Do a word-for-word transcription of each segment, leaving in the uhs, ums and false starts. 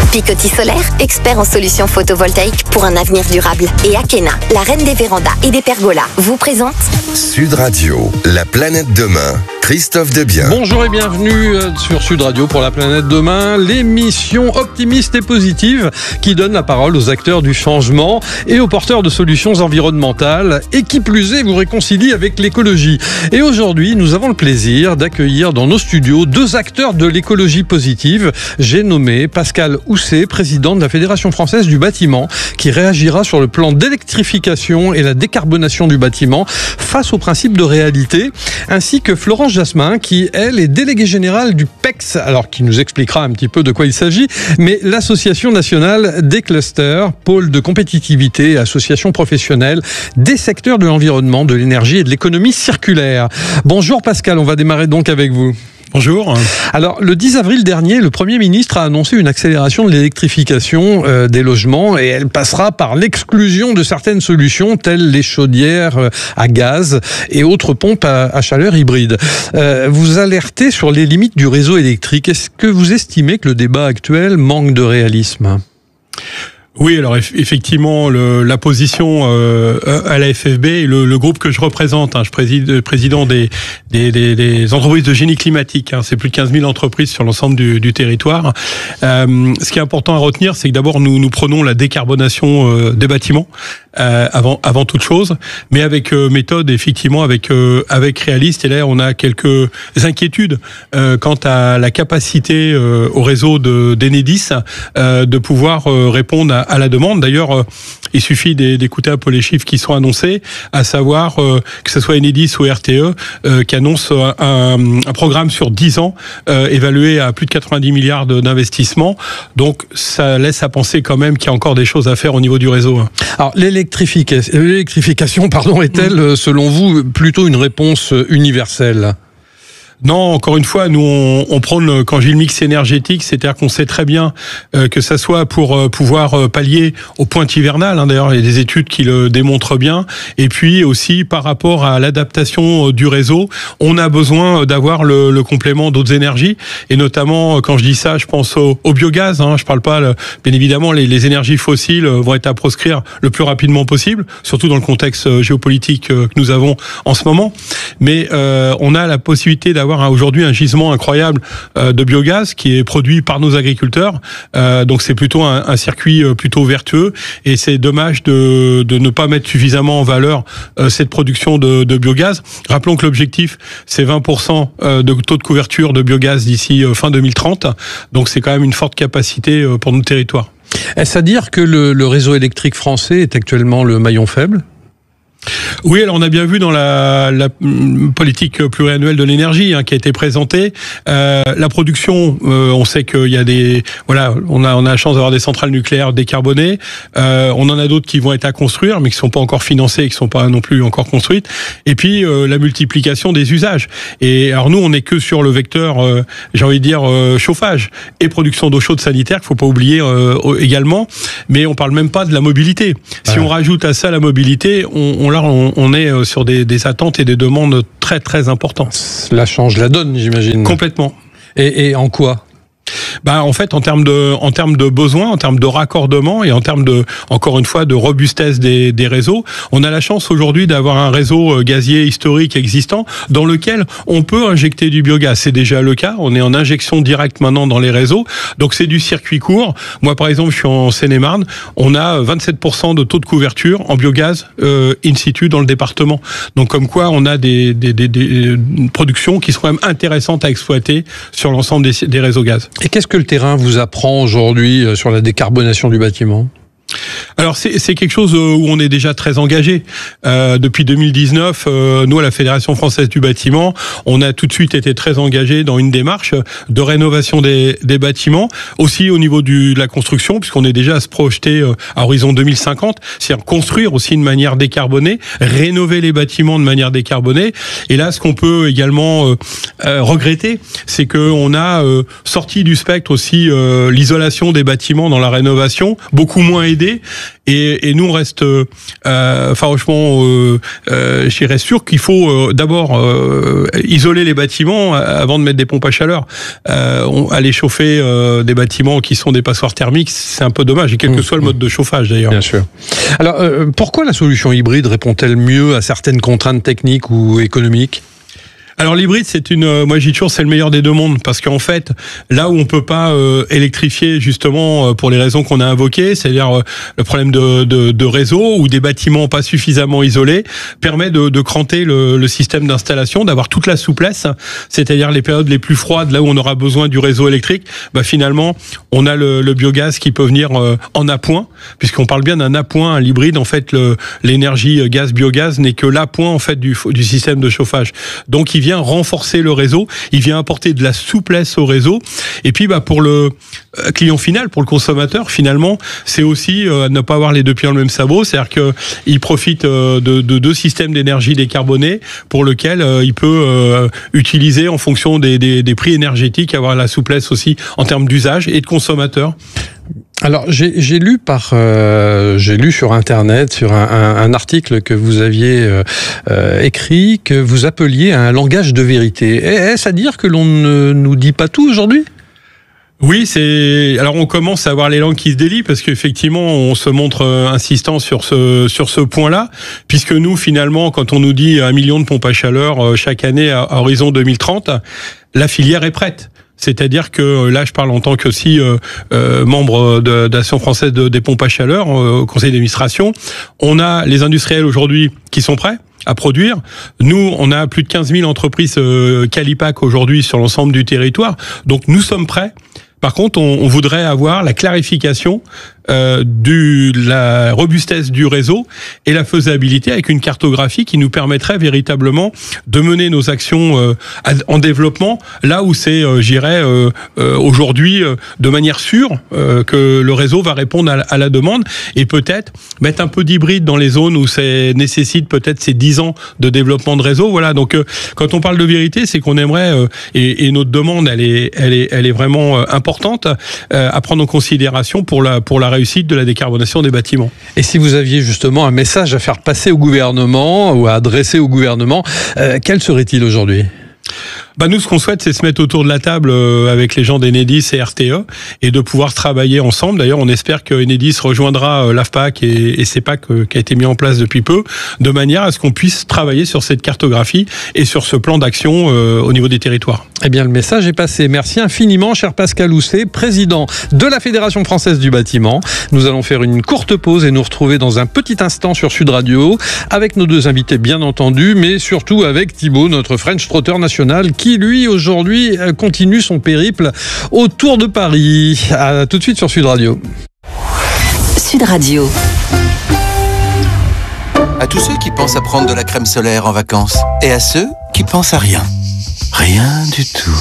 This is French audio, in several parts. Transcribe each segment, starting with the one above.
Picoty Solaire, expert en solutions photovoltaïques pour un avenir durable. Et Akena, la reine des vérandas et des pergolas, vous présente Sud Radio, la planète demain. Christophe Debien. Bonjour et bienvenue sur Sud Radio pour la planète demain, l'émission optimiste et positive qui donne la parole aux acteurs du changement et aux porteurs de solutions environnementales et qui plus est vous réconcilie avec l'écologie. Et aujourd'hui, nous avons le plaisir d'accueillir dans nos studios deux acteurs de l'écologie positive. J'ai nommé Pascal Housset, président de la Fédération française du bâtiment, qui réagira sur le plan d'électrification et la décarbonation du bâtiment face aux principes de réalité, ainsi que Florence Jasmin, qui, elle, est déléguée générale du P E C S, alors qui nous expliquera un petit peu de quoi il s'agit, mais l'Association nationale des clusters, pôle de compétitivité, association professionnelle des secteurs de l'environnement, de l'énergie et de l'économie circulaire. Bonjour Pascal, on va démarrer donc avec vous. Bonjour. Alors, le dix avril dernier, le Premier ministre a annoncé une accélération de l'électrification euh, des logements et elle passera par l'exclusion de certaines solutions telles les chaudières euh, à gaz et autres pompes à, à chaleur hybride. Euh, vous alertez sur les limites du réseau électrique. Est-ce que vous estimez que le débat actuel manque de réalisme ? Oui, alors effectivement, le, la position euh, à la F F B, le, le groupe que je représente, hein, je préside président des, des, des, des entreprises de génie climatique, hein, c'est plus de quinze mille entreprises sur l'ensemble du, du territoire. Euh, ce qui est important à retenir, c'est que d'abord nous, nous prenons la décarbonation euh, des bâtiments euh, avant, avant toute chose, mais avec euh, méthode, effectivement, avec, euh, avec réaliste. Et là, on a quelques inquiétudes euh, quant à la capacité euh, au réseau de, d'Enedis euh, de pouvoir euh, répondre à à la demande. D'ailleurs, euh, il suffit d'écouter un peu les chiffres qui sont annoncés, à savoir euh, que ce soit Enedis ou R T E euh, qui annonce un, un programme sur dix ans euh, évalué à plus de quatre-vingt-dix milliards d'investissements. Donc, ça laisse à penser quand même qu'il y a encore des choses à faire au niveau du réseau. Alors, l'électrification, l'électrification, pardon, est-elle, selon vous, plutôt une réponse universelle ? Non, encore une fois, nous on, on prône, quand j'ai le mix énergétique, c'est-à-dire qu'on sait très bien euh, que ça soit pour euh, pouvoir euh, pallier aux pointes hivernales, hein, d'ailleurs il y a des études qui le démontrent bien, et puis aussi par rapport à l'adaptation euh, du réseau, on a besoin d'avoir le, le complément d'autres énergies, et notamment euh, quand je dis ça, je pense au, au biogaz, hein, je parle pas, le, bien évidemment les, les énergies fossiles vont être à proscrire le plus rapidement possible, surtout dans le contexte géopolitique euh, que nous avons en ce moment, mais euh, on a la possibilité d'avoir aujourd'hui un gisement incroyable de biogaz qui est produit par nos agriculteurs. Euh, donc c'est plutôt un, un circuit plutôt vertueux et c'est dommage de, de ne pas mettre suffisamment en valeur euh, cette production de, de biogaz. Rappelons que l'objectif c'est vingt pour cent de taux de couverture de biogaz d'ici fin deux mille trente. Donc c'est quand même une forte capacité pour notre territoire. Est-ce à dire que le, le réseau électrique français est actuellement le maillon faible ? Oui, alors on a bien vu dans la, la politique pluriannuelle de l'énergie hein, qui a été présentée, euh, la production. Euh, on sait qu'il y a des, voilà, on a on a la chance d'avoir des centrales nucléaires décarbonées. Euh, on en a d'autres qui vont être à construire, mais qui sont pas encore financées, et qui sont pas non plus encore construites. Et puis euh, la multiplication des usages. Et alors nous, on n'est que sur le vecteur, euh, j'ai envie de dire euh, chauffage et production d'eau chaude sanitaire qu'il faut pas oublier euh, également. Mais on parle même pas de la mobilité. Si ouais. on rajoute à ça la mobilité, on, on Là, on, on est sur des, des attentes et des demandes très très importantes. Cela change la donne, j'imagine. Complètement. Et, et en quoi ? Bah en fait en termes de en termes de besoins, en termes de raccordement et en termes de encore une fois de robustesse des des réseaux, on a la chance aujourd'hui d'avoir un réseau gazier historique existant dans lequel on peut injecter du biogaz. C'est déjà le cas, on est en injection directe maintenant dans les réseaux. Donc c'est du circuit court. Moi par exemple, je suis en Seine-et-Marne, on a vingt-sept pour cent de taux de couverture en biogaz euh, in situ dans le département. Donc comme quoi on a des des des, des productions qui sont quand même intéressantes à exploiter sur l'ensemble des des réseaux gaz. Et qu'est-ce que le terrain vous apprend aujourd'hui sur la décarbonation du bâtiment ? Alors c'est, c'est quelque chose où on est déjà très engagé. Euh, depuis deux mille dix-neuf, euh, nous à la Fédération française du bâtiment, on a tout de suite été très engagé dans une démarche de rénovation des, des bâtiments, aussi au niveau du, de la construction, puisqu'on est déjà à se projeter à horizon deux mille cinquante, c'est-à-dire construire aussi de manière décarbonée, rénover les bâtiments de manière décarbonée. Et là, ce qu'on peut également euh, euh, regretter, c'est qu'on a euh, sorti du spectre aussi euh, l'isolation des bâtiments dans la rénovation, beaucoup moins aidé Et, et nous, on reste, euh, franchement, euh, euh, je dirais sûr qu'il faut euh, d'abord euh, isoler les bâtiments avant de mettre des pompes à chaleur. Euh, on, aller chauffer euh, des bâtiments qui sont des passoires thermiques, c'est un peu dommage, et quel que soit le mode de chauffage d'ailleurs. Bien sûr. Alors, euh, pourquoi la solution hybride répond-elle mieux à certaines contraintes techniques ou économiques ? Alors l'hybride, c'est une, moi je dis toujours, c'est le meilleur des deux mondes, parce qu'en fait, là où on peut pas euh, électrifier justement euh, pour les raisons qu'on a invoquées, c'est-à-dire euh, le problème de, de, de réseau ou des bâtiments pas suffisamment isolés, permet de, de cranter le, le système d'installation, d'avoir toute la souplesse, c'est-à-dire les périodes les plus froides, là où on aura besoin du réseau électrique, bah finalement on a le, le biogaz qui peut venir euh, en appoint, puisqu'on parle bien d'un appoint, un hybride. En fait, le, l'énergie gaz biogaz n'est que l'appoint en fait du, du système de chauffage. Donc il vient renforcer le réseau, il vient apporter de la souplesse au réseau, et puis bah pour le client final, pour le consommateur, finalement, c'est aussi euh, ne pas avoir les deux pieds dans le même sabot, c'est-à-dire que il profite euh, de, de deux systèmes d'énergie décarbonés pour lequel euh, il peut euh, utiliser en fonction des, des, des prix énergétiques, avoir la souplesse aussi en termes d'usage et de consommateur. Alors j'ai, j'ai lu par euh, j'ai lu sur internet sur un, un, un article que vous aviez euh, euh, écrit que vous appeliez un langage de vérité. Est-ce à dire que l'on ne nous dit pas tout aujourd'hui ? Oui, c'est. Alors on commence à avoir les langues qui se délient, parce qu'effectivement on se montre insistant sur ce sur ce point-là, puisque nous finalement, quand on nous dit un million de pompes à chaleur chaque année à horizon deux mille trente, la filière est prête. C'est-à-dire que là, je parle en tant qu'aussi euh, euh, membre de, de l'Association française de, des pompes à chaleur euh, au conseil d'administration. On a les industriels aujourd'hui qui sont prêts à produire. Nous, on a plus de quinze mille entreprises euh, Calipac aujourd'hui sur l'ensemble du territoire. Donc nous sommes prêts. Par contre, on, on voudrait avoir la clarification euh, du la robustesse du réseau et la faisabilité avec une cartographie qui nous permettrait véritablement de mener nos actions euh, en développement là où c'est, euh, j'irais, euh, euh, aujourd'hui euh, de manière sûre euh, que le réseau va répondre à, à la demande, et peut-être mettre un peu d'hybride dans les zones où ça nécessite peut-être ces dix ans de développement de réseau. Voilà. Donc, euh, quand on parle de vérité, c'est qu'on aimerait euh, et, et notre demande, elle est, elle est, elle est vraiment euh, importante euh, à prendre en considération pour la pour la réussite de la décarbonation des bâtiments. Et si vous aviez justement un message à faire passer au gouvernement ou à adresser au gouvernement, euh, quel serait-il aujourd'hui ? Bah nous, ce qu'on souhaite, c'est se mettre autour de la table avec les gens d'Enedis et R T E et de pouvoir travailler ensemble. D'ailleurs, on espère que Enedis rejoindra l'AFPAC et, et CEPAC qui a été mis en place depuis peu, de manière à ce qu'on puisse travailler sur cette cartographie et sur ce plan d'action euh, au niveau des territoires. Eh bien, le message est passé. Merci infiniment, cher Pascal Housset, président de la Fédération française du bâtiment. Nous allons faire une courte pause et nous retrouver dans un petit instant sur Sud Radio avec nos deux invités, bien entendu, mais surtout avec Thibaut, notre French Trotter national, qui lui, aujourd'hui, continue son périple autour de Paris. À tout de suite sur Sud Radio. Sud Radio. À tous ceux qui pensent à prendre de la crème solaire en vacances, et à ceux qui pensent à rien. Rien du tout.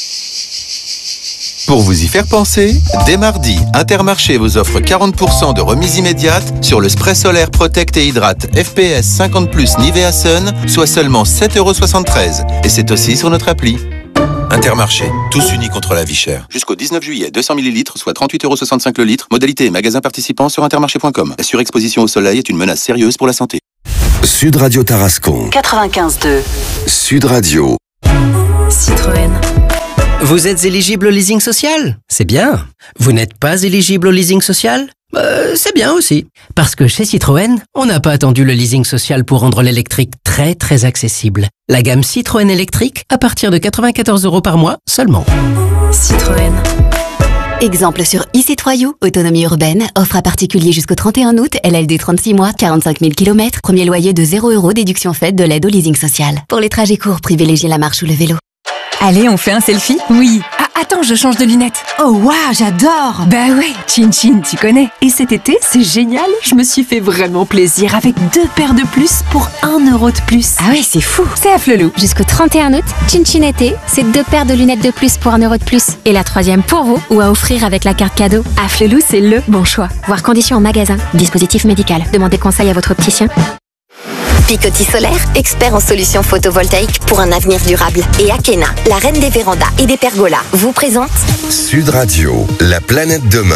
Pour vous y faire penser, dès mardi, Intermarché vous offre quarante pour cent de remise immédiate sur le spray solaire Protect et Hydrate F P S cinquante plus Nivea Sun, soit seulement sept euros soixante-treize. Et c'est aussi sur notre appli. Intermarché, tous unis contre la vie chère. Jusqu'au dix-neuf juillet, deux cents millilitres, soit trente-huit euros soixante-cinq le litre. Modalité et magasin participants sur intermarché point com. La surexposition au soleil est une menace sérieuse pour la santé. Sud Radio Tarascon. quatre-vingt-quinze deux. Sud Radio. Citroën. Vous êtes éligible au leasing social ? C'est bien. Vous n'êtes pas éligible au leasing social ? euh, C'est bien aussi. Parce que chez Citroën, on n'a pas attendu le leasing social pour rendre l'électrique très très accessible. La gamme Citroën électrique à partir de quatre-vingt-quatorze euros par mois seulement. Citroën. Exemple sur e-C trois U, autonomie urbaine, offre à particulier jusqu'au trente et un août, L L D trente-six mois, quarante-cinq mille kilomètres, premier loyer de zéro euros, déduction faite de l'aide au leasing social. Pour les trajets courts, privilégiez la marche ou le vélo. Allez, on fait un selfie ? Oui. Ah, attends, je change de lunettes. Oh waouh, j'adore. Bah ouais, Chin Chin, tu connais. Et cet été, c'est génial, je me suis fait vraiment plaisir avec deux paires de plus pour un euro de plus. Ah ouais, c'est fou. C'est à Flelou. Jusqu'au trente et un août, Chin Chin été, c'est deux paires de lunettes de plus pour un euro de plus. Et la troisième pour vous, ou à offrir avec la carte cadeau. À Flelou, c'est le bon choix. Voir conditions en magasin. Dispositif médical. Demandez conseil à votre opticien. Picoty Solaire, expert en solutions photovoltaïques pour un avenir durable. Et Akena, la reine des vérandas et des pergolas, vous présente Sud Radio, la planète demain.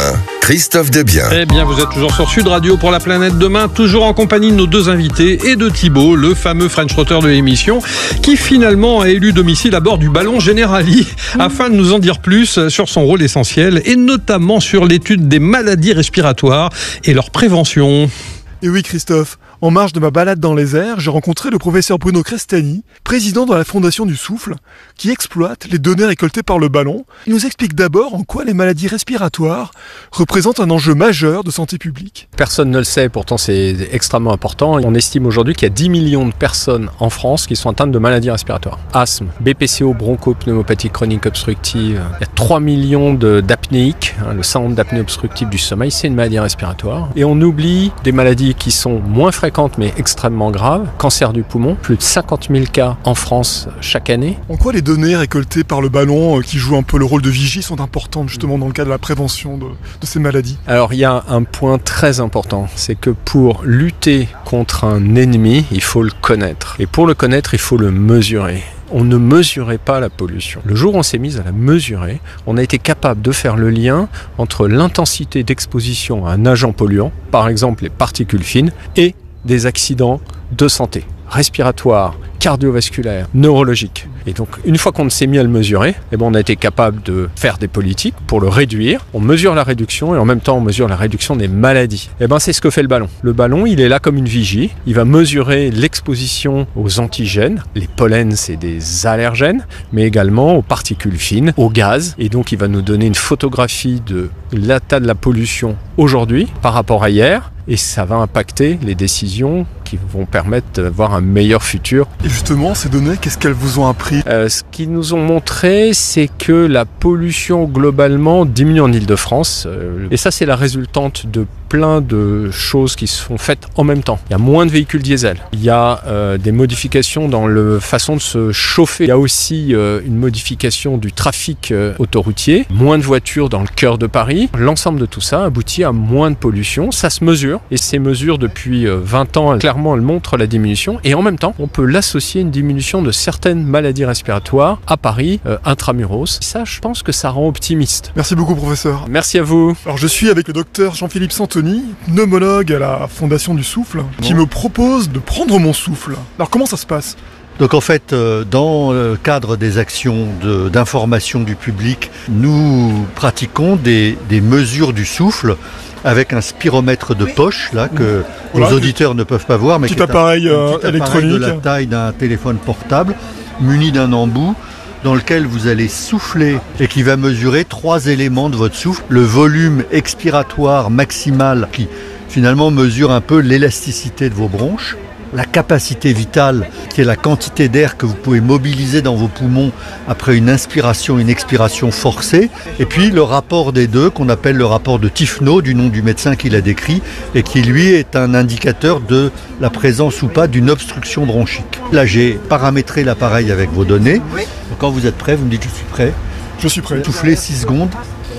Christophe Debiens. Eh bien, vous êtes toujours sur Sud Radio pour La Planète Demain, toujours en compagnie de nos deux invités et de Thibaut, le fameux French Trotter de l'émission, qui finalement a élu domicile à bord du ballon Generali, mmh. afin de nous en dire plus sur son rôle essentiel et notamment sur l'étude des maladies respiratoires et leur prévention. Et oui Christophe, en marge de ma balade dans les airs, j'ai rencontré le professeur Bruno Crestani, président de la Fondation du Souffle, qui exploite les données récoltées par le ballon. Il nous explique d'abord en quoi les maladies respiratoires représentent un enjeu majeur de santé publique. Personne ne le sait, pourtant c'est extrêmement important. On estime aujourd'hui qu'il y a dix millions de personnes en France qui sont atteintes de maladies respiratoires. Asthme, B P C O, bronchopneumopathie chronique obstructive. Il y a trois millions de, d'apnéiques. Hein, le syndrome d'apnée obstructive du sommeil, c'est une maladie respiratoire. Et on oublie des maladies qui sont moins fréquentes mais extrêmement graves. Cancer du poumon, plus de cinquante mille cas en France chaque année. En quoi les données récoltées par le ballon, qui jouent un peu le rôle de vigie, sont importantes justement dans le cadre de la prévention de, de ces maladies? Alors il y a un point très important, c'est que pour lutter contre un ennemi, il faut le connaître. Et pour le connaître, il faut le mesurer. On ne mesurait pas la pollution. Le jour où on s'est mis à la mesurer, on a été capable de faire le lien entre l'intensité d'exposition à un agent polluant, par exemple les particules fines, et des accidents de santé, respiratoires, cardiovasculaires, neurologiques. Et donc, une fois qu'on s'est mis à le mesurer, eh ben, on a été capable de faire des politiques pour le réduire. On mesure la réduction et en même temps, on mesure la réduction des maladies. Eh ben, c'est ce que fait le ballon. Le ballon, il est là comme une vigie. Il va mesurer l'exposition aux antigènes. Les pollens, c'est des allergènes, mais également aux particules fines, aux gaz. Et donc, il va nous donner une photographie de l'état de la pollution aujourd'hui par rapport à hier. Et ça va impacter les décisions qui vont permettre d'avoir un meilleur futur. Et justement, ces données, qu'est-ce qu'elles vous ont appris ? euh, Ce qu'ils nous ont montré, c'est que la pollution globalement diminue en Île-de-France. Euh, et ça, c'est la résultante de plein de choses qui se sont faites en même temps. Il y a moins de véhicules diesel. Il y a euh, des modifications dans la façon de se chauffer. Il y a aussi euh, une modification du trafic euh, autoroutier. Moins de voitures dans le cœur de Paris. L'ensemble de tout ça aboutit à moins de pollution. Ça se mesure. Et ces mesures, depuis vingt ans, clairement, elles montrent la diminution. Et en même temps, on peut l'associer à une diminution de certaines maladies respiratoires à Paris, euh, intramuros. Ça, je pense que ça rend optimiste. Merci beaucoup, professeur. Merci à vous. Alors, je suis avec le docteur Jean-Philippe Santoni, pneumologue à la Fondation du Souffle, qui me propose de prendre mon souffle. Alors, comment ça se passe ? Donc en fait, dans le cadre des actions de, d'information du public, nous pratiquons des, des mesures du souffle avec un spiromètre de poche, là, que voilà, nos auditeurs ne peuvent pas voir, mais petit qui est appareil, un, un petit euh, électronique appareil de la taille d'un téléphone portable, muni d'un embout, dans lequel vous allez souffler et qui va mesurer trois éléments de votre souffle. Le volume expiratoire maximal, qui finalement mesure un peu l'élasticité de vos bronches. La capacité vitale, qui est la quantité d'air que vous pouvez mobiliser dans vos poumons après une inspiration, une expiration forcée. Et puis le rapport des deux, qu'on appelle le rapport de Tifno, du nom du médecin qui l'a décrit, et qui lui est un indicateur de la présence ou pas d'une obstruction bronchique. Là, j'ai paramétré l'appareil avec vos données. Donc, quand vous êtes prêt, vous me dites « je suis prêt ». Je suis prêt. Soufflez six secondes.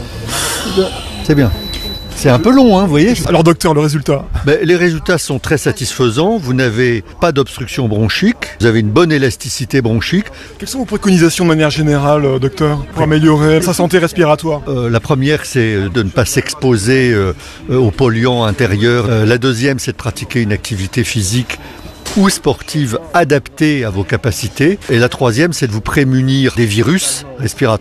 C'est bien. C'est un peu long, hein, vous voyez. Alors docteur, le résultat ? Ben, les résultats sont très satisfaisants. Vous n'avez pas d'obstruction bronchique. Vous avez une bonne élasticité bronchique. Quelles sont vos préconisations de manière générale, docteur, pour améliorer sa santé respiratoire ? euh, La première, c'est de ne pas s'exposer euh, aux polluants intérieurs. Euh, la deuxième, c'est de pratiquer une activité physique ou sportive adaptée à vos capacités. Et la troisième, c'est de vous prémunir des virus respiratoires.